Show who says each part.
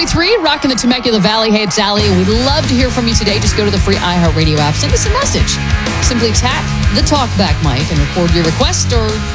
Speaker 1: 633, rocking the Temecula Valley. Hey, it's Allie. We'd love to hear from you today. Just go to the free iHeartRadio app. Send us a message. Simply tap the talkback mic and record your request or